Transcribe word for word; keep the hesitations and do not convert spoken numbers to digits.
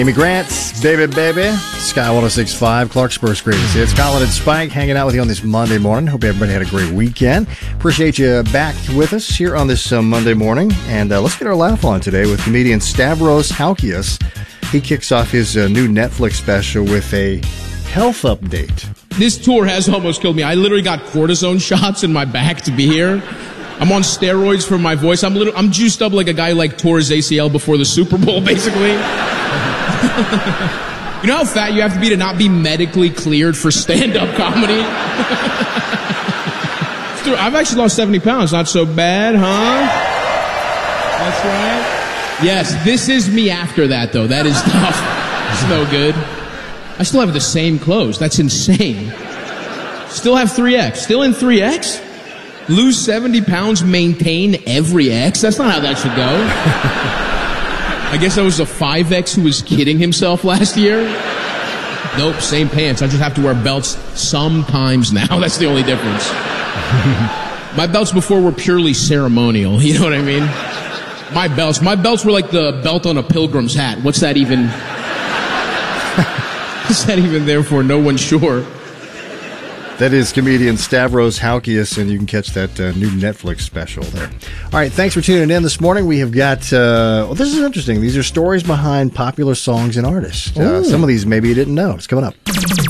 Amy Grant, Baby Baby, Sky one oh six point five, Clarksburg's greatest. It's Colin and Spike hanging out with you on this Monday morning. Hope everybody had a great weekend. Appreciate you back with us here on this uh, Monday morning. And uh, let's get our laugh on today with comedian Stavros Halkias. He kicks off his uh, new Netflix special with a health update. This tour has almost killed me. I literally got cortisone shots in my back to be here. I'm on steroids for my voice. I'm little, I'm juiced up like a guy who, like tore his A C L before the Super Bowl, basically. You know how fat you have to be to not be medically cleared for stand-up comedy? I've actually lost seventy pounds. Not so bad, huh? That's right. Yes, this is me after that, though. That is tough. It's no good. I still have the same clothes. That's insane. Still have three X. Still in three X? Lose seventy pounds, maintain every X? That's not how that should go. I guess I was a five X who was kidding himself last year. Nope, same pants. I just have to wear belts sometimes now. That's the only difference. My belts before were purely ceremonial. You know what I mean? My belts. My belts were like the belt on a pilgrim's hat. What's that even? What's that even there for? No one's sure. That is comedian Stavros Halkias, and you can catch that uh, new Netflix special there. All right, thanks for tuning in this morning. We have got, uh, well, this is interesting. These are stories behind popular songs and artists. Uh, some of these maybe you didn't know. It's coming up.